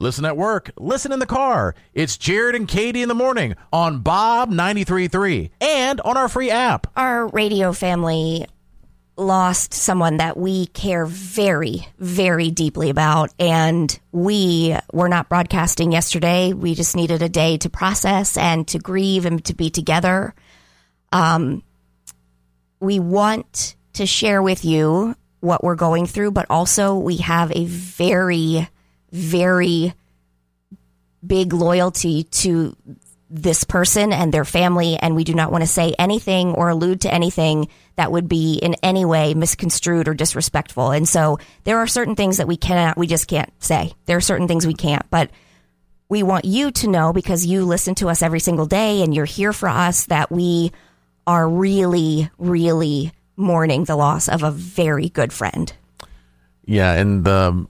listen at work, listen in the car. It's Jared and Katie in the morning on Bob 93.3 and on our free app. Our radio family lost someone that we care very, very deeply about, and we were not broadcasting yesterday. We just needed a day to process and to grieve and to be together. We want to share with you what we're going through, but also we have a very, very big loyalty to this person and their family, and we do not want to say anything or allude to anything that would be in any way misconstrued or disrespectful. And so there are certain things that we just can't say. There are certain things we can't, but we want you to know, because you listen to us every single day and you're here for us, that we are really, really mourning the loss of a very good friend. Yeah, and the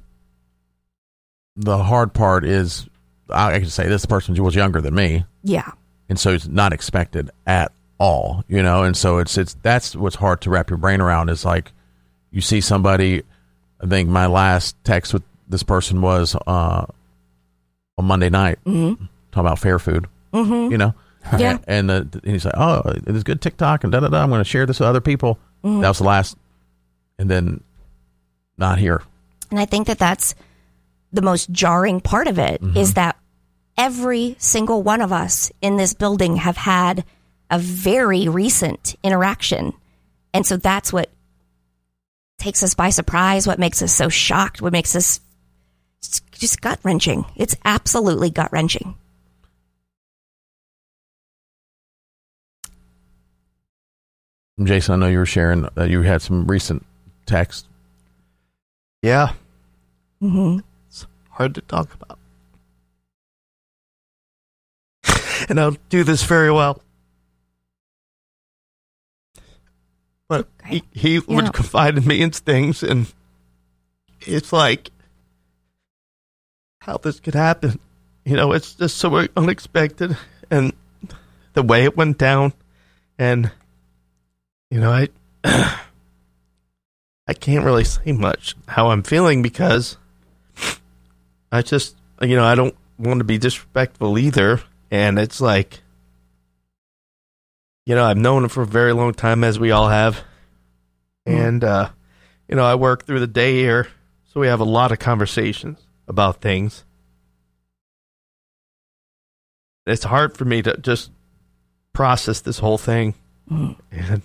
hard part is, I can say this person was younger than me. Yeah. And so it's not expected at all, and so that's what's hard to wrap your brain around, is like, you see somebody. I think my last text with this person was on Monday night, talking about fair food, Yeah. and he's like, oh, it's good TikTok and I'm going to share this with other people. That was the last, and then not here. And I think that that's the most jarring part of it, is that every single one of us in this building have had a very recent interaction. And so that's what takes us by surprise, what makes us so shocked, what makes us just gut-wrenching. It's absolutely gut-wrenching. Jason, I know you were sharing that you had some recent text. Yeah. It's hard to talk about. And I'll do this very well. But Okay. he would confide in me in things, and it's like, how this could happen. It's just so unexpected, and the way it went down, and I can't really say much how I'm feeling, because I just, I don't want to be disrespectful either. And it's like, I've known him for a very long time, as we all have. And, I work through the day here, so we have a lot of conversations about things. It's hard for me to just process this whole thing. And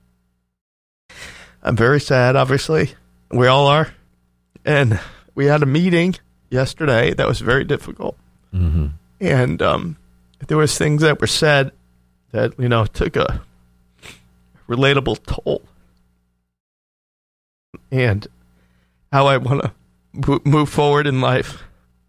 I'm very sad, obviously. We all are. And we had a meeting yesterday that was very difficult. And there was things that were said that, took a relatable toll. And how I want to move forward in life.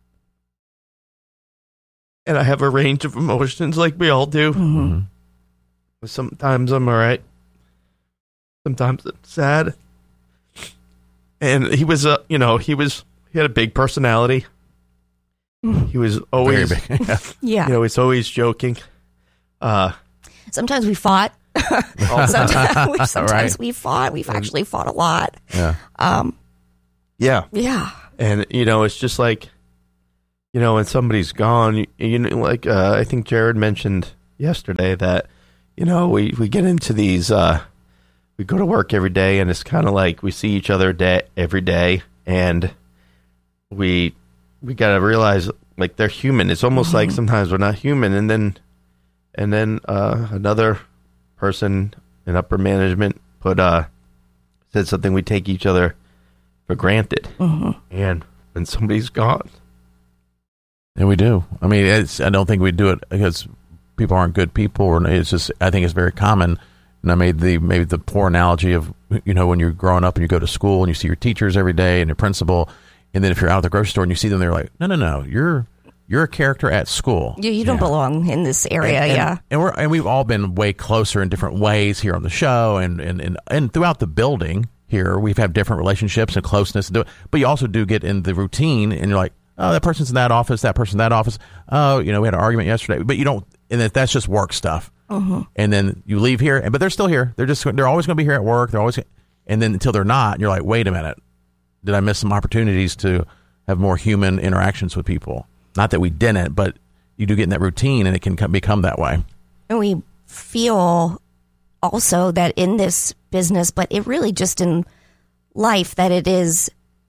And I have a range of emotions like we all do. Sometimes I'm all right. Sometimes I'm sad. And he was, he had a big personality. He was always, very big. Yeah. he's always joking. Sometimes we fought. Sometimes Right. we fought. We've actually fought a lot. Yeah. Yeah. Yeah. And, it's just like, when somebody's gone, I think Jared mentioned yesterday that, we get into these, we go to work every day, and it's kind of like we see each other every day, and we got to realize, like, they're human. It's almost like sometimes we're not human, and then another person in upper management said something, we take each other for granted. And when somebody's gone, And we do. I mean, I don't think we do it because people aren't good people, or it's just, I think it's very common. And I made maybe the poor analogy of, when you're growing up and you go to school and you see your teachers every day and your principal, and then if you're out at the grocery store and you see them, they're like, no, you're a character at school. You don't belong in this area. And we've all been way closer in different ways here on the show and throughout the building here. We've had different relationships and closeness, but you also do get in the routine, and you're like, oh, that person's in that office, that person's in that office. Oh, we had an argument yesterday, but you don't, and that's just work stuff. And then you leave here, but they're still here. They're always going to be here at work. And then until they're not, and you're like, wait a minute, did I miss some opportunities to have more human interactions with people. Not that we didn't, but you do get in that routine, and it can become that way. And we feel also that in this business, but it really just in life, that it is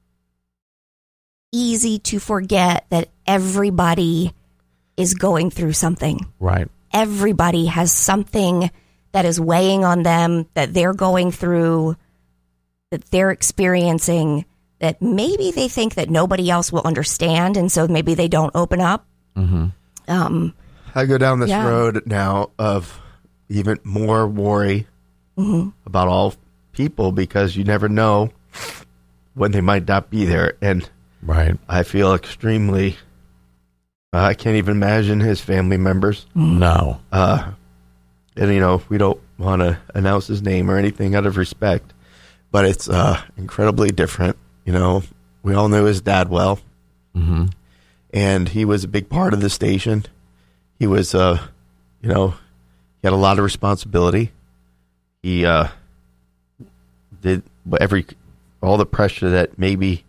easy to forget that everybody is going through something. Right. Everybody has something that is weighing on them, that they're going through, that they're experiencing, that maybe they think that nobody else will understand, and so maybe they don't open up. Mm-hmm. I go down this road now of even more worry about all people, because you never know when they might not be there. And right. I feel extremely, I can't even imagine his family members. No. And, we don't want to announce his name or anything out of respect, but it's incredibly different. We all knew his dad well. Mm-hmm. And he was a big part of the station. He was, he had a lot of responsibility. He did all the pressure that maybe,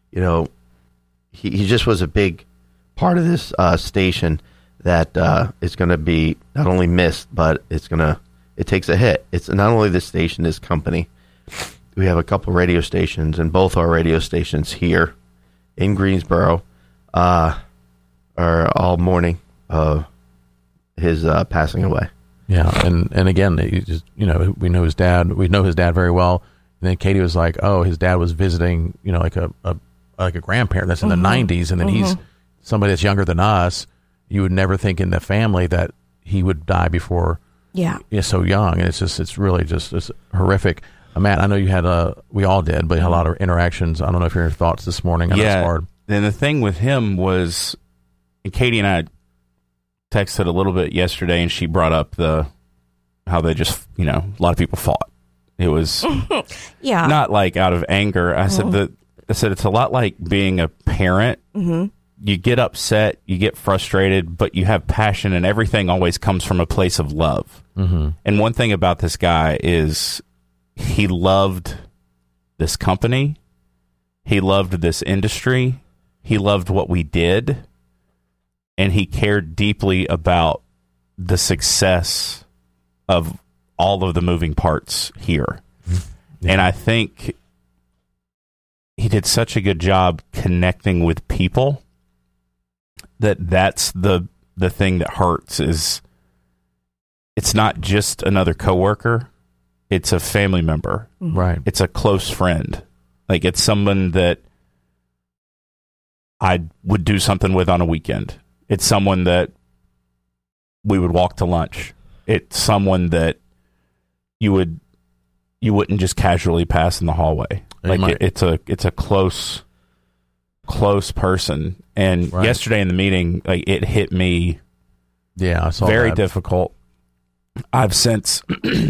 he just was a big part of this station that is going to be not only missed, but it takes a hit. It's not only this station, this company. We have a couple radio stations, and both our radio stations here in Greensboro are all mourning his passing away. Yeah, and again, we know his dad. We know his dad very well. And then Katie was like, "Oh, his dad was visiting, like a grandparent that's in the 90s, and then he's somebody that's younger than us. You would never think in the family that he would die before, so young. And it's really just horrific." Matt, I know you had we all did, but you had a lot of interactions. I don't know if your thoughts this morning. I know it's hard. And the thing with him was, and Katie and I texted a little bit yesterday, and she brought up how they just, a lot of people fought. It was not like out of anger. I said it's a lot like being a parent. Mm-hmm. You get upset, you get frustrated, but you have passion, and everything always comes from a place of love. Mm-hmm. And one thing about this guy is he loved this company. He loved this industry. He loved what we did. And he cared deeply about the success of all of the moving parts here. Yeah. And I think he did such a good job connecting with people that's the thing that hurts. Is it's not just another coworker. It's a family member. Right. It's a close friend. Like, it's someone that I would do something with on a weekend. It's someone that we would walk to lunch. It's someone that you wouldn't just casually pass in the hallway. Like, it's a close person. And yesterday in the meeting, like, it hit me. Yeah, I saw very that. Difficult. I've since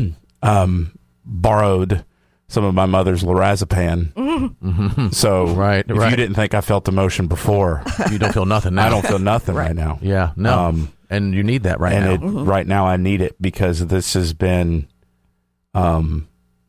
borrowed some of my mother's lorazepam. Mm-hmm. So if you didn't think I felt emotion before, you don't feel nothing now. I don't feel nothing right now. Yeah, no. And you need that now. Right now I need it, because this has been hard.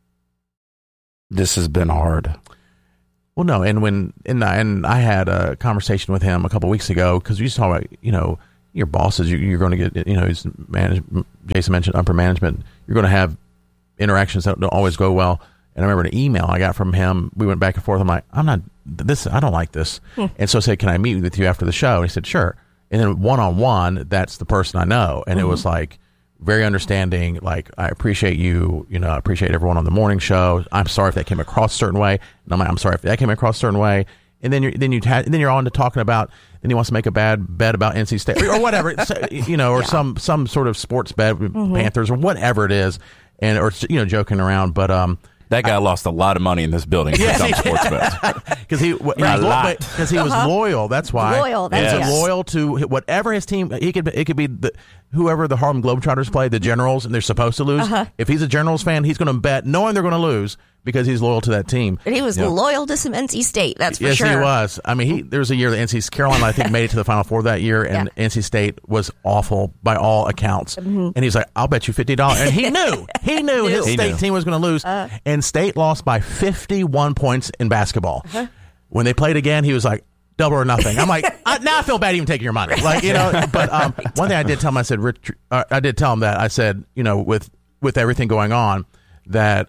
Well, no, and I had a conversation with him a couple weeks ago, because we just talk about, your bosses, you're going to get, Jason mentioned upper management, you're going to have interactions that don't always go well. And I remember an email I got from him. We went back and forth. I'm like, I don't like this. And so I said, can I meet with you after the show? And he said, sure. And then one-on-one, that's the person I know. And it was like very understanding. Like, I appreciate you. I appreciate everyone on the morning show. I'm sorry if that came across a certain way. And I'm like, I'm sorry if that came across a certain way. And then you're on to talking about, then he wants to make a bad bet about NC State or whatever, or some sort of sports bet with Panthers or whatever it is. And, or, joking around, but, that guy lost a lot of money in this building for some sports bets. Because he was loyal. That's why. He's loyal to whatever his team. It could be whoever the Harlem Globetrotters play, the Generals, and they're supposed to lose. If he's a Generals fan, he's going to bet knowing they're going to lose, because he's loyal to that team. And he was loyal to some NC State, that's for sure. Yes, he was. I mean, there was a year that Carolina, I think, made it to the Final Four that year, and NC State was awful by all accounts. And he's like, I'll bet you $50. And he knew his state team was going to lose. And State lost by 51 points in basketball. When they played again, he was like, double or nothing. I'm like, now I feel bad even taking your money. Like, you know, but one thing I did tell him, I said, I did tell him that I said, you know, with everything going on, that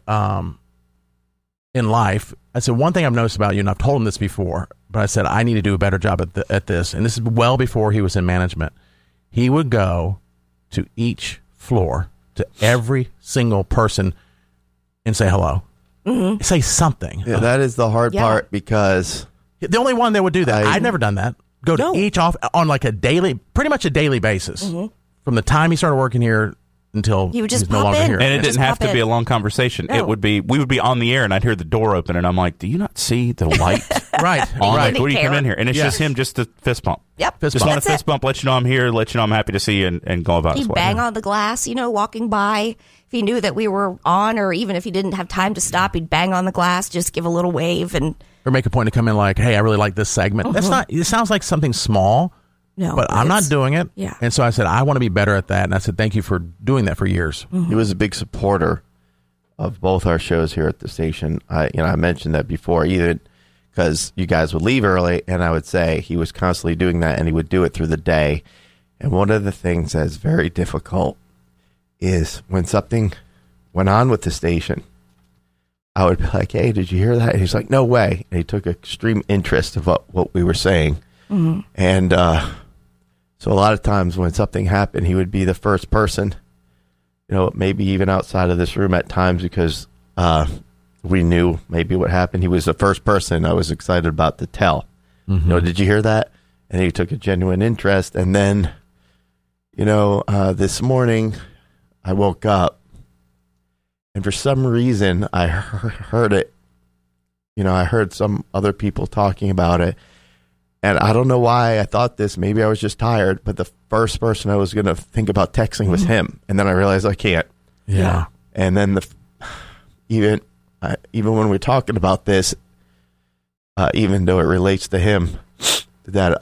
in life, I said, one thing I've noticed about you, and I've told him this before, but I said, I need to do a better job at this. And this is well before he was in management. He would go to each floor, to every single person, and say hello. Mm-hmm. Say something. Yeah, that is the hard part, because the only one that would do that. I've never done that. Go to each off on like pretty much a daily basis, from the time he started working here until he would just he's no longer here. And it didn't have to be a long conversation. No. It would be, we would be on the air, and I'd hear the door open, and I'm like, do you not see the light? Right. On? Right. Like, what do you come in here? And it's just him, just a fist bump. Yep. Just want a fist bump, let you know I'm here, let you know I'm happy to see you, and go about his He'd way. bang on the glass, you know, walking by. If he knew that we were on, or even if he didn't have time to stop, he'd bang on the glass, just give a little wave, and Or make a point to come in like, hey, I really like this segment. That's not, it sounds like something small, no, but I'm not doing it. Yeah. And so I said, I want to be better at that. And I said, thank you for doing that for years. he was a big supporter of both our shows here at the station. I mentioned that before, even because you guys would leave early, and I would say he was constantly doing that, and he would do it through the day. And one of the things that's very difficult is when something went on with the station, I would be like, hey, did you hear that? And he's like, no way. And he took extreme interest of what we were saying. Mm-hmm. And so a lot of times when something happened, he would be the first person, you know, maybe even outside of this room at times, because we knew maybe what happened. He was the first person I was excited about to tell. Mm-hmm. You know, did you hear that? And he took a genuine interest. And then, you know, this morning I woke up, and for some reason I heard it. You know, I heard some other people talking about it. And I don't know why I thought this. Maybe I was just tired. But the first person I was going to think about texting was him. And then I realized I can't. Yeah. And then even when we're talking about this, even though it relates to him, that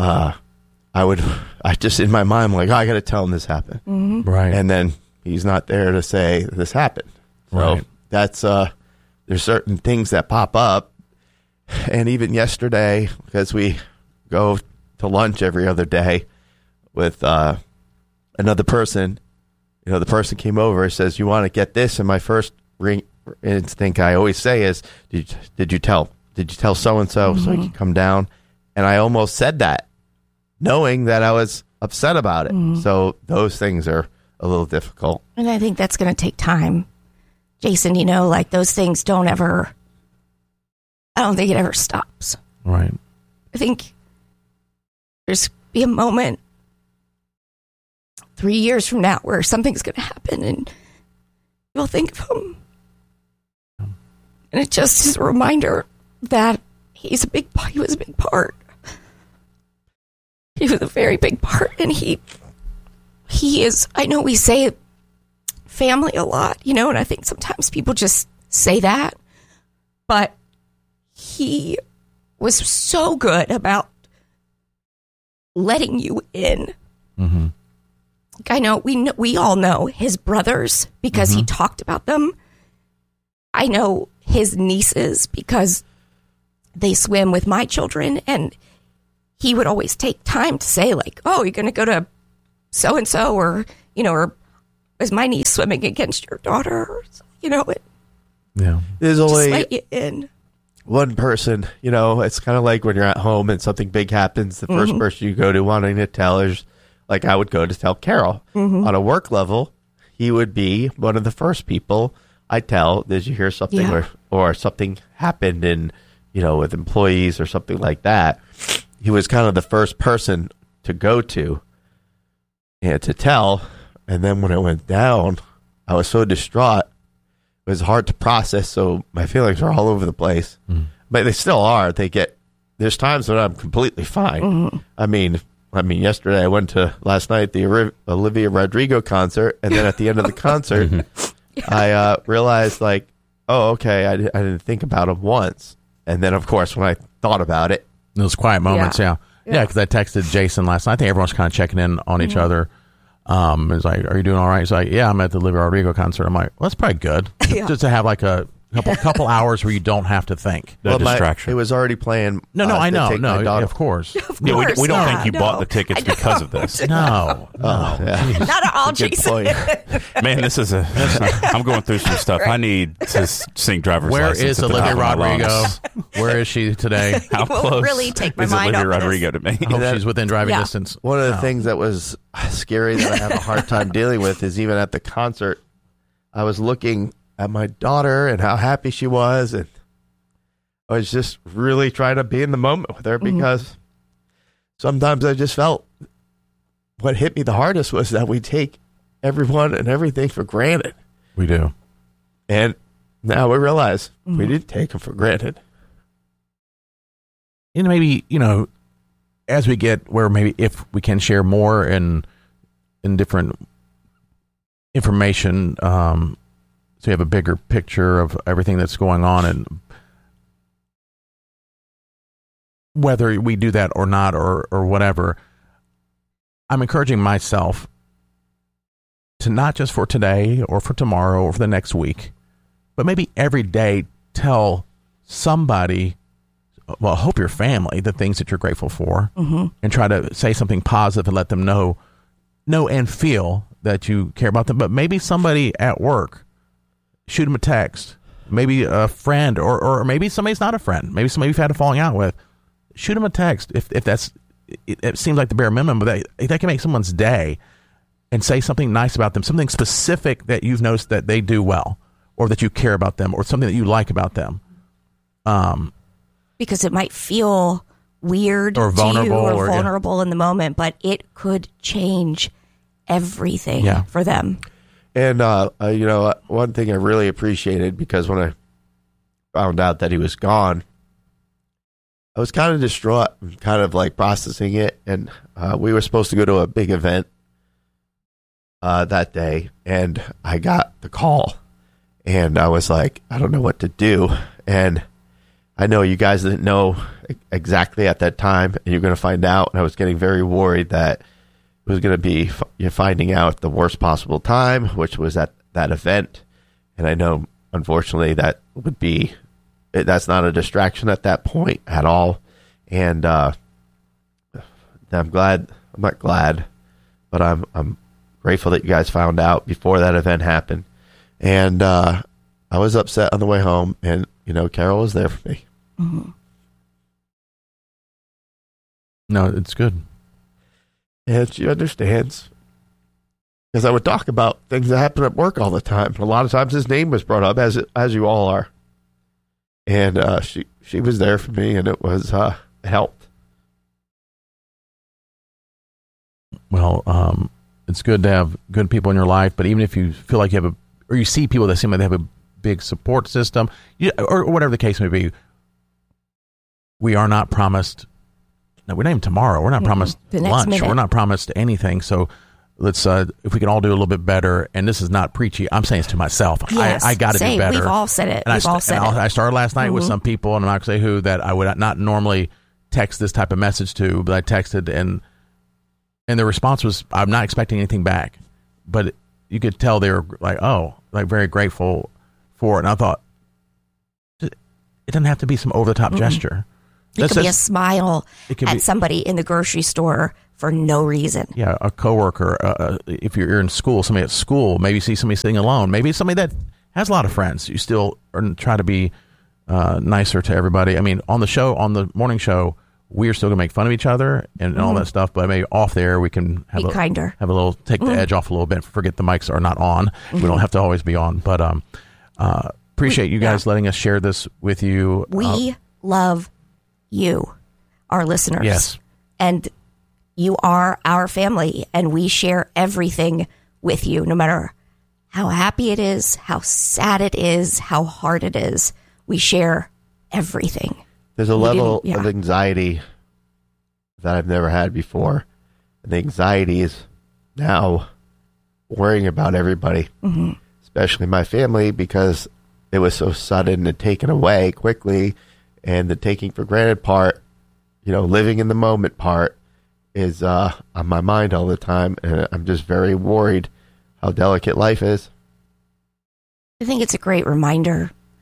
I just in my mind, I'm like, oh, I got to tell him this happened. Mm-hmm. Right. And then he's not there to say this happened. So Right. that's there's certain things that pop up. And even yesterday, because we go to lunch every other day with another person, you know, the person came over and says, you want to get this? And my first instinct I always say is, did you tell so-and-so so he could come down? And I almost said that, knowing that I was upset about it. So those things are a little difficult. And I think that's going to take time. Jason, you know, like those things I don't think it ever stops. Right. I think there's be a moment 3 years from now where something's going to happen and you'll think of him. And it just is a reminder that he was a big part. He was a very big part, and he is, I know we say family a lot, you know, and I think sometimes people just say that, but he was so good about letting you in. Mm-hmm. I know we all know his brothers because he talked about them. I know his nieces because they swim with my children, and he would always take time to say, like, oh, you're going to go to so-and-so, or, you know, or is my niece swimming against your daughter? Or, you know, There's just only let you in. one person, you know, it's kind of like when you're at home and something big happens, the first person you go to wanting to tell is, like, I would go to tell Carol. On a work level, he would be one of the first people I tell, did you hear something? Yeah. Or something happened in, you know, with employees or something like that. He was kind of the first person to go to and to tell. And then when it went down, I was so distraught. It was hard to process. So my feelings are all over the place, but they still are. There's times when I'm completely fine. I mean, yesterday I went to last night, the Olivia Rodrigo concert. And then at the end of the concert, I realized, like, oh, okay, I didn't think about him once. And then, of course, when I thought about it, Those quiet moments, yeah. Yeah, because I texted Jason last night. I think everyone's kind of checking in on each other. It's like, are you doing all right? He's like, yeah, I'm at the Olivia Rodrigo concert. I'm like, well, that's probably good. Yeah. Just to have like a couple hours where you don't have to think. The distraction. It was already playing. No, I to know. take my No, daughter. of course. Yeah, we don't think you No. bought the tickets because of this. No. Yeah. Not at all, Good Jason. point. Man, I'm going through some stuff. I need to sing driver's Where license. is at the Olivia top of my Rodrigo? lungs. Where is she today? How will close really take my is mind Olivia off this. Rodrigo to me? I hope she's within driving Yeah. distance. One of the things that was scary that I have a hard time dealing with is even at the concert, I was looking at my daughter and how happy she was, and I was just really trying to be in the moment with her because sometimes I just felt what hit me the hardest was that we take everyone and everything for granted. We do. And now we realize we didn't take them for granted. And maybe, as we get where maybe if we can share more in different information, so you have a bigger picture of everything that's going on, and whether we do that or not, or whatever, I'm encouraging myself to not just for today or for tomorrow or for the next week, but maybe every day tell somebody, well, I hope your family, the things that you're grateful for, and try to say something positive and let them know and feel that you care about them. But maybe somebody at work, shoot them a text, maybe a friend, or maybe somebody's not a friend, maybe somebody you've had a falling out with, shoot them a text if that's, it seems like the bare minimum, but that can make someone's day, and say something nice about them, something specific that you've noticed that they do well, or that you care about them, or something that you like about them. Because it might feel weird Or vulnerable, to you or or, yeah. vulnerable in the moment, but it could change everything Yeah. for them. And, one thing I really appreciated, because when I found out that he was gone, I was kind of distraught and kind of like processing it. And we were supposed to go to a big event that day, and I got the call, and I was like, I don't know what to do. And I know you guys didn't know exactly at that time, and you're going to find out. And I was getting very worried that it was going to be you're finding out at the worst possible time, which was at that event. And I know, unfortunately, that's not a distraction at that point at all. And I'm not glad, but I'm grateful that you guys found out before that event happened. And I was upset on the way home, and Carol was there for me. Mm-hmm. No, it's good. And she understands, because I would talk about things that happen at work all the time. A lot of times his name was brought up, as you all are. And she was there for me, and it was it helped. Well, it's good to have good people in your life, but even if you feel like you have or you see people that seem like they have a big support system, or whatever the case may be, we are not promised. No, we're not even tomorrow. We're not promised The next lunch. minute. We're not promised anything. So let's, if we can all do a little bit better, and this is not preachy, I'm saying it's to myself. Yes. I got to do better. We've all said it. And We've all said it. I started last night with some people, and I'm not going to say who, that I would not normally text this type of message to, but I texted, and the response was, I'm not expecting anything back. But you could tell they were like, very grateful for it. And I thought, it doesn't have to be some over-the-top gesture. It could be a smile it could at be- somebody in the grocery store for no reason. Yeah, a coworker. If you're in school, somebody at school, maybe you see somebody sitting alone. Maybe somebody that has a lot of friends. You still try to be nicer to everybody. I mean, on the morning show, we are still going to make fun of each other and all that stuff. But maybe off there, we can have Be kinder. Have a little, take the edge off a little bit. Forget the mics are not on. We don't have to always be on. But appreciate you guys letting us share this with you. We love you, our listeners. Yes. And you are our family, and we share everything with you, no matter how happy it is, how sad it is, how hard it is. We share everything. There's a level didn't- yeah. of anxiety that I've never had before. And the anxiety is now worrying about everybody, especially my family, because it was so sudden and taken away quickly. And the taking for granted part, living in the moment part is on my mind all the time. And I'm just very worried how delicate life is. I think it's a great reminder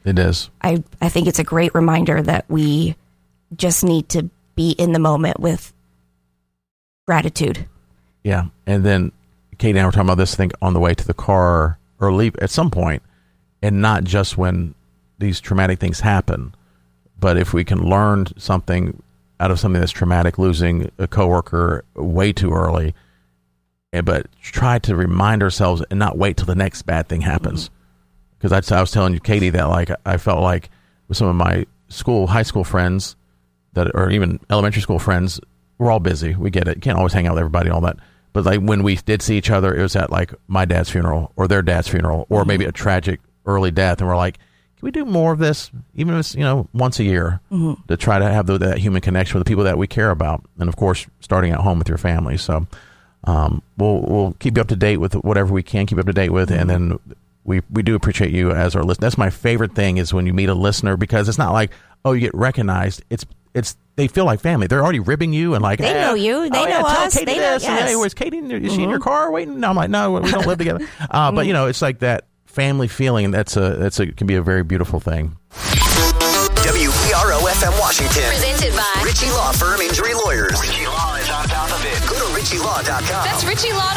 It is. I think it's a great reminder that we just need to be in the moment with gratitude. Yeah. And then Katie and I were talking about this, I think, on the way to the car or leave at some point, and not just when these traumatic things happen, but if we can learn something out of something that's traumatic, losing a coworker way too early, but try to remind ourselves and not wait till the next bad thing happens. Because I was telling you, Katie, that like I felt like with some of my high school friends that, or even elementary school friends, we're all busy. We get it. You can't always hang out with everybody and all that. But like when we did see each other, it was at like my dad's funeral or their dad's funeral, or maybe a tragic early death. And we're like, can we do more of this, even if it's, once a year, to try to have that human connection with the people that we care about. And of course, starting at home with your family. So we'll keep you up to date with whatever we can keep up to date with. And then we do appreciate you as our listener. That's my favorite thing, is when you meet a listener, because it's not like, oh, you get recognized. It's they feel like family. They're already ribbing you and like, they know you. They know us. Tell Katie they know, this. yes. And, hey, where's Katie? Is she in your car waiting? No, I'm like, no, we don't live together. But it's like that family feeling, and that's can be a very beautiful thing. WPRO FM Washington. Presented by Ritchie Law Firm Injury Lawyers. Ritchie Law is on top of it. Go to RitchieLaw.com. That's Ritchie Law.